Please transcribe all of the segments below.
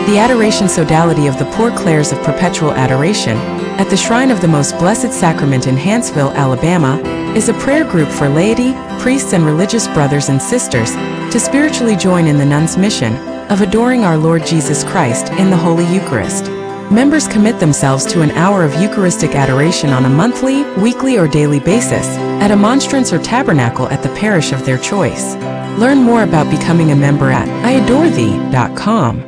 The Adoration Sodality of the Poor Clares of Perpetual Adoration, at the Shrine of the Most Blessed Sacrament in Huntsville, Alabama, is a prayer group for laity, priests and religious brothers and sisters to spiritually join in the nuns' mission of adoring our Lord Jesus Christ in the Holy Eucharist. Members commit themselves to an hour of Eucharistic adoration on a monthly, weekly or daily basis at a monstrance or tabernacle at the parish of their choice. Learn more about becoming a member at iadorethee.com.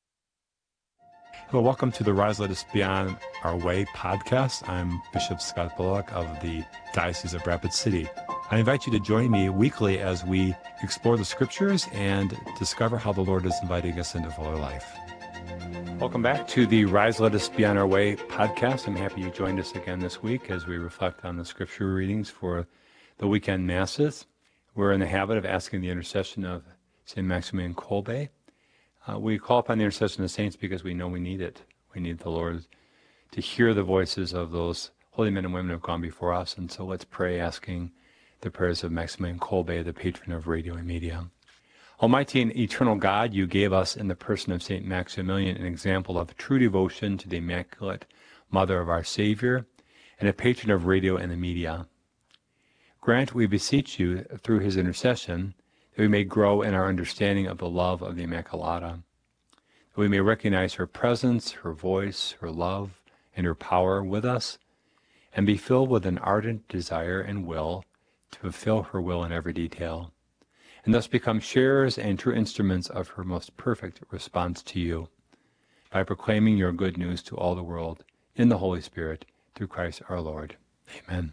Well, welcome to the Rise Let Us Be On Our Way podcast. I'm Bishop Scott Bullock of the Diocese of Rapid City. I invite you to join me weekly as we explore the scriptures and discover how the Lord is inviting us into fuller life. Welcome back to the Rise Let Us Be On Our Way podcast. I'm happy you joined us again this week as we reflect on the scripture readings for the weekend masses. We're in the habit of asking the intercession of St. Maximilian Kolbe. We call upon the intercession of saints because we know we need it. We need the Lord to hear the voices of those holy men and women who have gone before us. And so let's pray, asking the prayers of Maximilian Kolbe, the patron of radio and media. Almighty and eternal God, you gave us in the person of St. Maximilian an example of true devotion to the Immaculate Mother of our Savior and a patron of radio and the media. Grant, we beseech you, through his intercession, that we may grow in our understanding of the love of the Immaculata, that we may recognize her presence, her voice, her love, and her power with us, and be filled with an ardent desire and will to fulfill her will in every detail, and thus become sharers and true instruments of her most perfect response to you, by proclaiming your good news to all the world in the Holy Spirit, through Christ our Lord. Amen.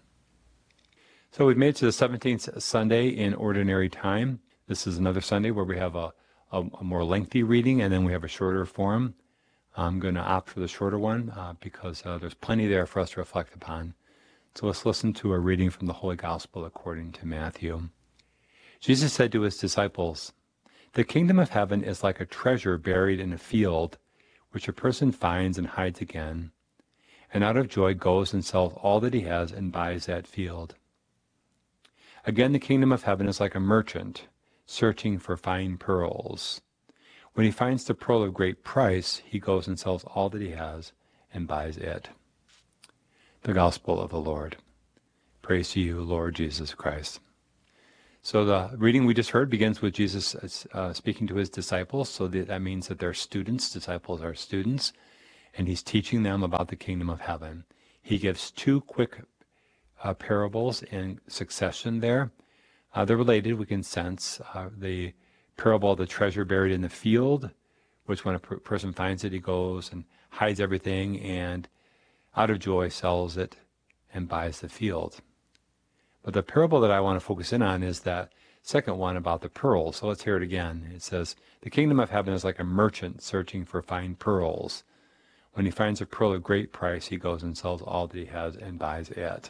So we've made it to the 17th Sunday in Ordinary Time. This is another Sunday where we have a more lengthy reading, and then we have a shorter form. I'm going to opt for the shorter one because there's plenty there for us to reflect upon. So let's listen to a reading from the Holy Gospel according to Matthew. Jesus said to his disciples, "The kingdom of heaven is like a treasure buried in a field, which a person finds and hides again, and out of joy goes and sells all that he has and buys that field. Again, the kingdom of heaven is like a merchant searching for fine pearls. When he finds the pearl of great price, he goes and sells all that he has and buys it." The Gospel of the Lord. Praise to you, Lord Jesus Christ. So the reading we just heard begins with Jesus speaking to his disciples. So that means that they're students. Disciples are students. And he's teaching them about the kingdom of heaven. He gives two quick parables in succession there. They're related, we can sense. The parable of the treasure buried in the field, which when a person finds it, he goes and hides everything and out of joy sells it and buys the field. But the parable that I want to focus in on is that second one about the pearls. So let's hear it again. It says, "The kingdom of heaven is like a merchant searching for fine pearls. When he finds a pearl of great price, he goes and sells all that he has and buys it."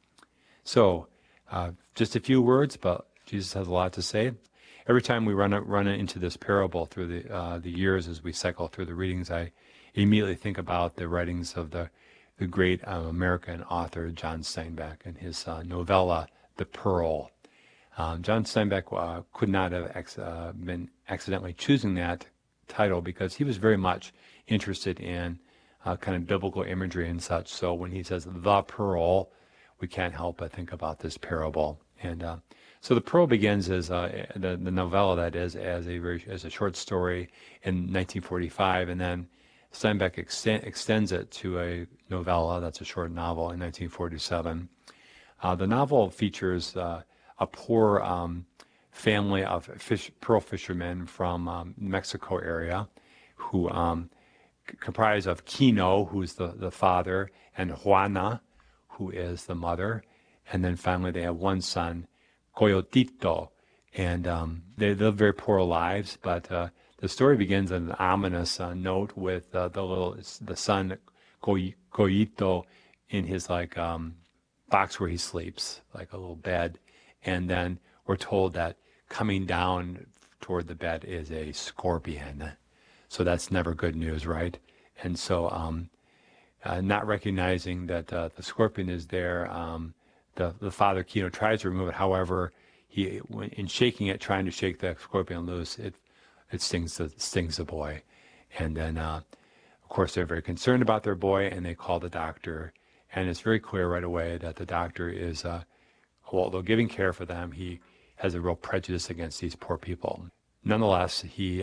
So, just a few words, but Jesus has a lot to say. Every time we run into this parable through the years as we cycle through the readings, I immediately think about the writings of the great American author John Steinbeck and his novella, The Pearl. John Steinbeck could not have been accidentally choosing that title because he was very much interested in kind of biblical imagery and such. So when he says the pearl, we can't help but think about this parable. And so the pearl begins as the novella, that is, as a short story in 1945, and then Steinbeck extends it to a novella, that's a short novel, in 1947. The novel features a poor family of pearl fishermen from Mexico area who comprise of Kino, who's the father, and Juana, who is the mother, and then finally they have one son, Coyotito, and they live very poor lives, but the story begins on an ominous note with the son, Coyito, in his box where he sleeps, like a little bed, and then we're told that coming down toward the bed is a scorpion, so that's never good news, right? And so not recognizing that the scorpion is there, the father Kino tries to remove it. However, in shaking it, trying to shake the scorpion loose, it stings the boy, And then, of course, they're very concerned about their boy, and they call the doctor. And it's very clear right away that the doctor is, although giving care for them, he has a real prejudice against these poor people. Nonetheless, he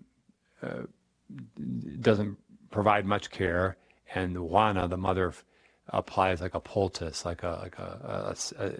doesn't provide much care, and Juana, the mother, applies like a poultice, like a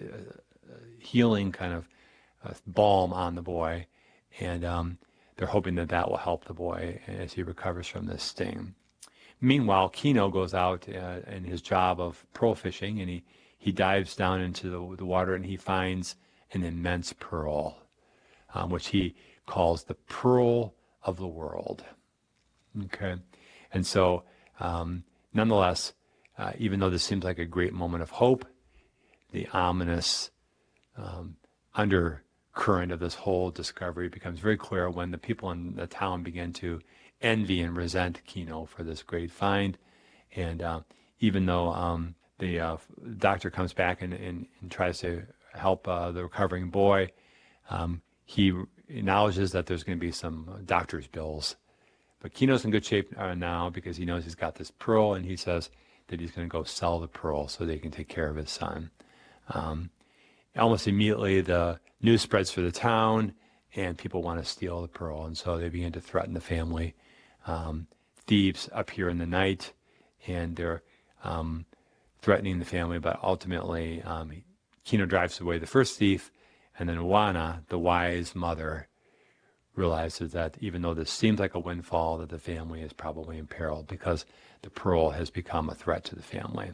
healing kind of balm on the boy, and they're hoping that that will help the boy as he recovers from this sting. Meanwhile, Kino goes out in his job of pearl fishing, and he dives down into the water, and he finds an immense pearl, which he calls the pearl of the world. Okay, and so nonetheless, even though this seems like a great moment of hope, the ominous undercurrent of this whole discovery becomes very clear when the people in the town begin to envy and resent Kino for this great find. And even though the doctor comes back and tries to help the recovering boy, he acknowledges that there's going to be some doctor's bills. But Kino's in good shape now because he knows he's got this pearl, and he says that he's going to go sell the pearl so they can take care of his son. Almost immediately, the news spreads through the town, and people want to steal the pearl, and so they begin to threaten the family. Thieves appear in the night, and they're threatening the family, but ultimately Kino drives away the first thief, and then Juana, the wise mother, realizes that even though this seems like a windfall, that the family is probably imperiled because the pearl has become a threat to the family.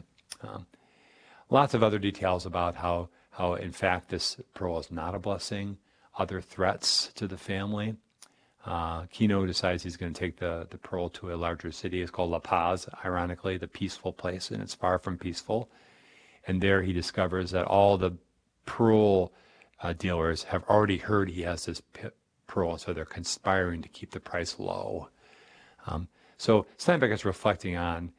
Lots of other details about how in fact this pearl is not a blessing, other threats to the family. Kino decides he's going to take the pearl to a larger city. It's called La Paz, ironically, the peaceful place, and it's far from peaceful. And there he discovers that all the pearl dealers have already heard he has this pearl, so they're conspiring to keep the price low. So Steinbeck is reflecting on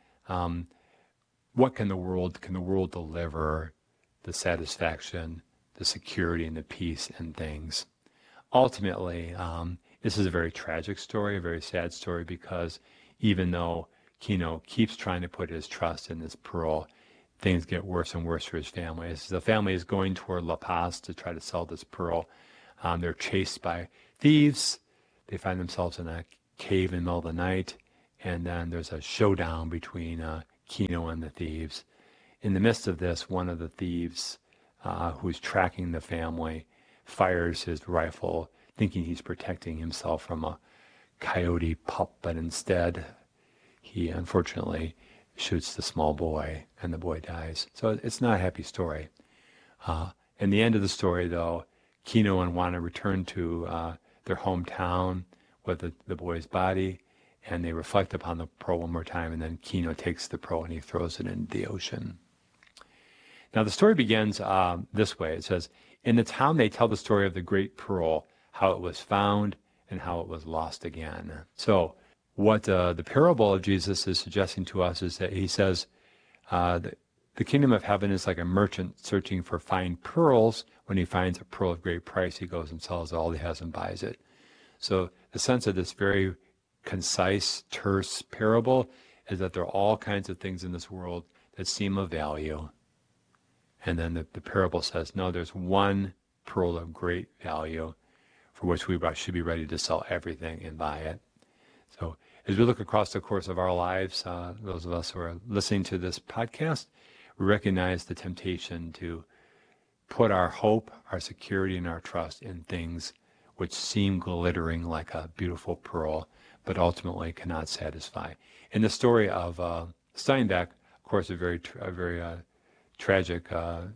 what can the world deliver, the satisfaction, the security, and the peace and things. Ultimately, this is a very tragic story, a very sad story, because even though Kino keeps trying to put his trust in this pearl, things get worse and worse for his family. As the family is going toward La Paz to try to sell this pearl, they're chased by thieves. They find themselves in a cave in the middle of the night, and then there's a showdown between Kino and the thieves. In the midst of this, one of the thieves, who's tracking the family, fires his rifle, thinking he's protecting himself from a coyote pup, but instead he unfortunately shoots the small boy, and the boy dies. So it's not a happy story. In the end of the story, though, Kino and Juana return to their hometown with the boy's body, and they reflect upon the pearl one more time, and then Kino takes the pearl and he throws it into the ocean. Now the story begins this way. It says, in the town they tell the story of the great pearl, how it was found and how it was lost again. So what the parable of Jesus is suggesting to us is that he says the kingdom of heaven is like a merchant searching for fine pearls. When he finds a pearl of great price, he goes and sells all he has and buys it. So the sense of this very concise, terse parable is that there are all kinds of things in this world that seem of value. And then the parable says, no, there's one pearl of great value for which we should be ready to sell everything and buy it. So as we look across the course of our lives, those of us who are listening to this podcast, we recognize the temptation to put our hope, our security, and our trust in things which seem glittering like a beautiful pearl, but ultimately cannot satisfy. In the story of Steinbeck, of course, a very tragic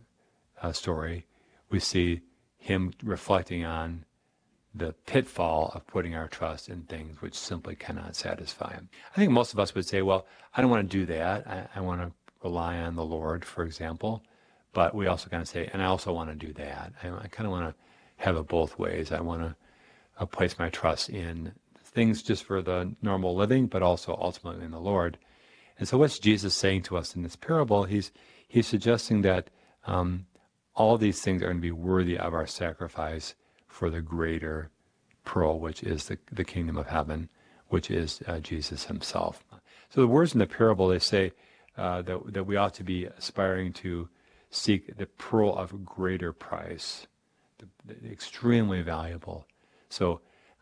story, we see him reflecting on the pitfall of putting our trust in things which simply cannot satisfy him. I think most of us would say, well, I don't want to do that. I want to rely on the Lord, for example. But we also kind of say, and I also want to do that. I kind of want to have it both ways. I want to place my trust in things just for the normal living, but also ultimately in the Lord. And so what's Jesus saying to us in this parable? He's suggesting that all these things are going to be worthy of our sacrifice for the greater pearl, which is the kingdom of heaven, which is Jesus himself. So the words in the parable, they say that we ought to be aspiring to seek the pearl of greater price, the extremely valuable. So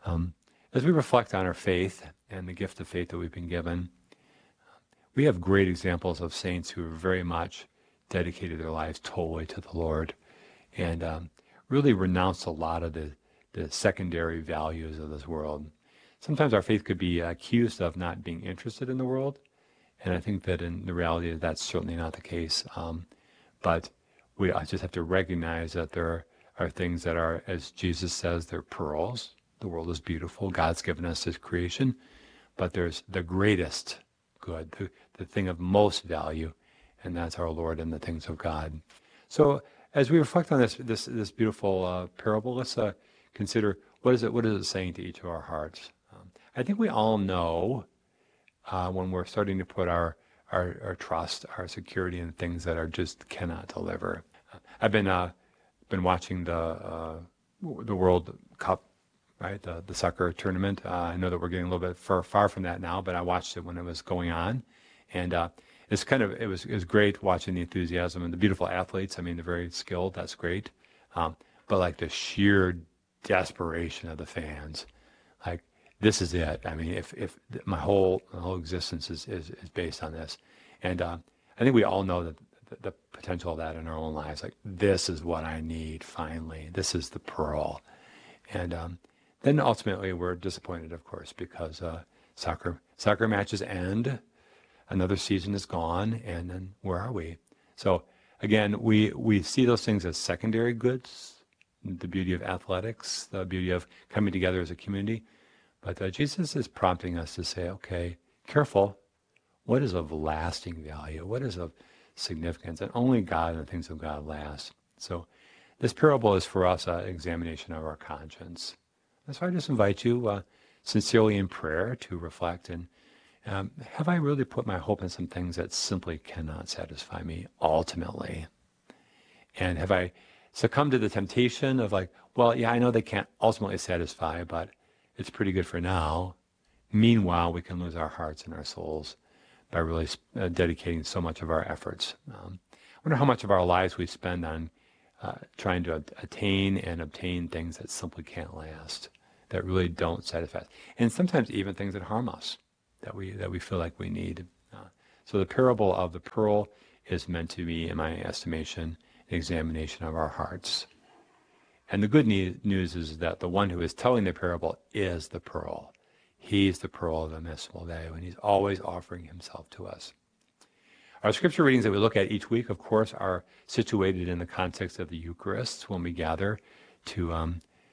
as we reflect on our faith and the gift of faith that we've been given, we have great examples of saints who have very much dedicated their lives totally to the Lord and really renounced a lot of the secondary values of this world. Sometimes our faith could be accused of not being interested in the world, and I think that in the reality that's certainly not the case. But I just have to recognize that there are things that are, as Jesus says, they're pearls. The world is beautiful. God's given us his creation, but there's the greatest good, the thing of most value, and that's our Lord and the things of God. So as we reflect on this beautiful parable, let's consider what is it saying to each of our hearts. I think we all know when we're starting to put our trust, our security in things that are just cannot deliver. I've been watching the World Cup, right? The soccer tournament. I know that we're getting a little bit far from that now, but I watched it when it was going on, and it was great watching the enthusiasm and the beautiful athletes. I mean, they're very skilled. That's great, but like the sheer desperation of the fans, like this is it. I mean, if my whole existence is based on this, and I think we all know that the potential of that in our own lives. Like this is what I need. Finally, this is the pearl, and then ultimately we're disappointed, of course, because soccer matches end, another season is gone, and then where are we? So again, we see those things as secondary goods, the beauty of athletics, the beauty of coming together as a community. But Jesus is prompting us to say, okay, careful, what is of lasting value? What is of significance? And only God and the things of God last. So this parable is for us an examination of our conscience. And so I just invite you sincerely in prayer to reflect and have I really put my hope in some things that simply cannot satisfy me ultimately? And have I succumbed to the temptation of like, well, yeah, I know they can't ultimately satisfy, but it's pretty good for now. Meanwhile, we can lose our hearts and our souls by really dedicating so much of our efforts. I wonder how much of our lives we spend on trying to attain and obtain things that simply can't last, that really don't satisfy us. And sometimes even things that harm us, that we feel like we need. So the parable of the pearl is meant to be, in my estimation, an examination of our hearts. And the good news is that the one who is telling the parable is the pearl. He's the pearl of inestimable value, and he's always offering himself to us. Our scripture readings that we look at each week, of course, are situated in the context of the Eucharist when we gather to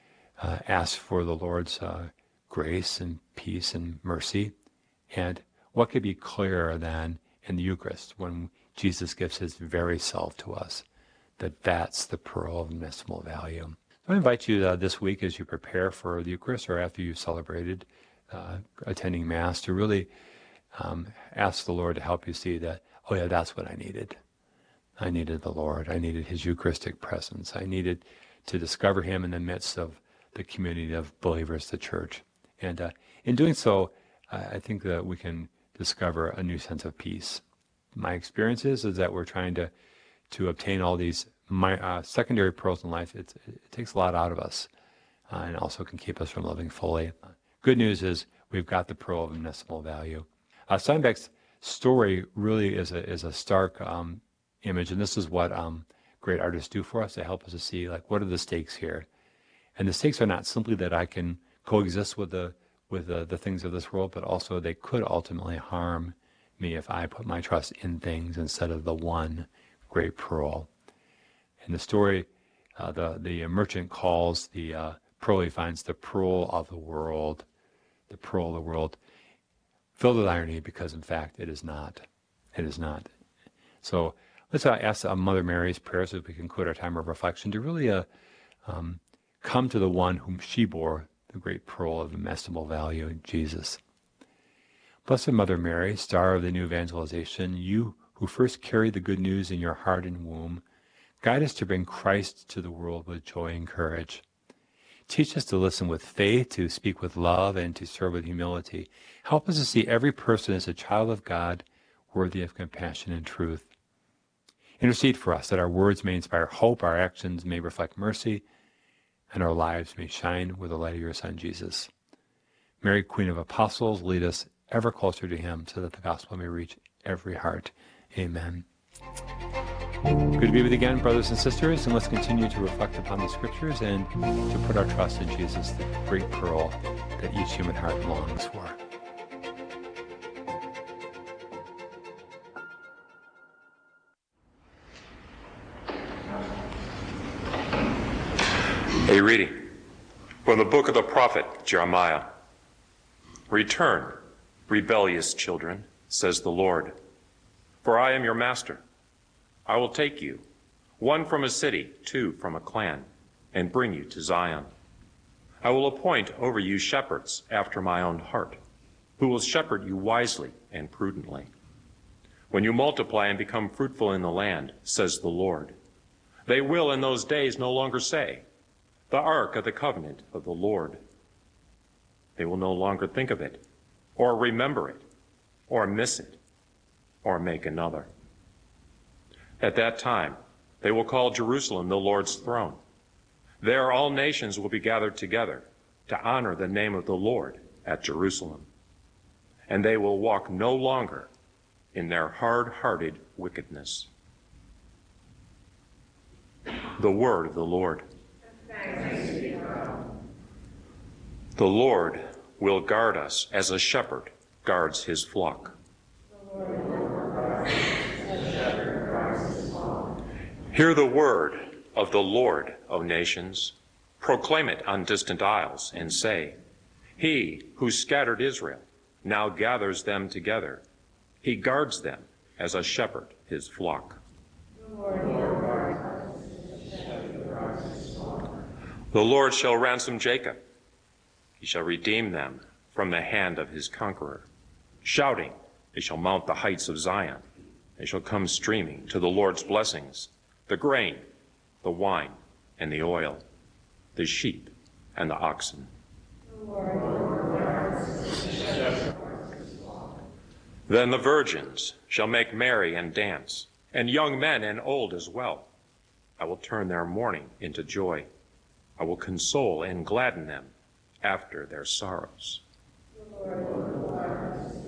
ask for the Lord's grace and peace and mercy. And what could be clearer than in the Eucharist when Jesus gives his very self to us, that that's the pearl of inestimable value. So I invite you this week as you prepare for the Eucharist or after you've celebrated attending Mass to really ask the Lord to help you see that, oh yeah, that's what I needed. I needed the Lord. I needed his Eucharistic presence. I needed to discover him in the midst of the community of believers, the church. And in doing so, I think that we can discover a new sense of peace. My experience is that we're trying to obtain all these secondary pearls in life. It takes a lot out of us and also can keep us from living fully. Good news is we've got the pearl of inestimable value. Steinbeck's story really is a stark image, and this is what great artists do for us. They help us to see, like, what are the stakes here? And the stakes are not simply that I can coexist with the things of this world, but also they could ultimately harm me if I put my trust in things instead of the one great pearl. In the story, the merchant calls the pearl he finds the pearl of the world, the pearl of the world, filled with irony because, in fact, it is not. It is not. So let's ask Mother Mary's prayers as we conclude our time of reflection to really come to the one whom she bore, the great pearl of inestimable value, Jesus. Blessed Mother Mary, star of the new evangelization, you who first carried the good news in your heart and womb, guide us to bring Christ to the world with joy and courage. Teach us to listen with faith, to speak with love, and to serve with humility. Help us to see every person as a child of God, worthy of compassion and truth. Intercede for us that our words may inspire hope, our actions may reflect mercy, and our lives may shine with the light of your Son, Jesus. Mary, Queen of Apostles, lead us ever closer to him so that the gospel may reach every heart. Amen. Good to be with you again, brothers and sisters, and let's continue to reflect upon the scriptures and to put our trust in Jesus, the great pearl that each human heart longs for. A reading from the book of the prophet Jeremiah. Return, rebellious children, says the Lord, for I am your master. I will take you, one from a city, two from a clan, and bring you to Zion. I will appoint over you shepherds after my own heart, who will shepherd you wisely and prudently. When you multiply and become fruitful in the land, says the Lord, they will in those days no longer say, the ark of the covenant of the Lord. They will no longer think of it, or remember it, or miss it, or make another. At that time, they will call Jerusalem the Lord's throne. There all nations will be gathered together to honor the name of the Lord at Jerusalem. And they will walk no longer in their hard-hearted wickedness. The word of the Lord. The Lord will guard us as a shepherd guards his flock. Hear the word of the Lord of nations. Proclaim it on distant isles and say, he who scattered Israel now gathers them together. He guards them as a shepherd his flock. The Lord shall ransom Jacob. He shall redeem them from the hand of his conqueror. Shouting, they shall mount the heights of Zion. They shall come streaming to the Lord's blessings, the grain, the wine, and the oil, the sheep and the oxen. Then the virgins shall make merry and dance, and young men and old as well. I will turn their mourning into joy. I will console and gladden them after their sorrows.